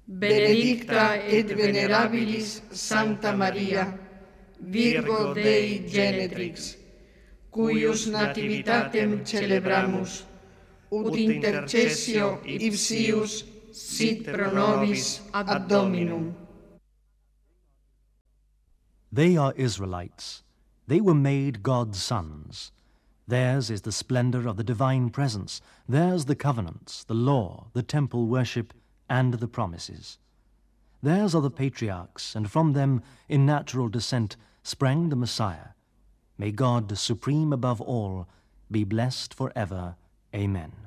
benedicta et venerabilis Sancta Maria, Virgo Dei Genetrix, cuius nativitatem celebramus, ut intercessio ipsius sit pro nobis ad Dominum. They are Israelites. They were made God's sons. Theirs is the splendor of the divine presence. Theirs the covenants, the law, the temple worship, and the promises. Theirs are the patriarchs, and from them, in natural descent, sprang the Messiah. May God, supreme above all, be blessed forever. Amen.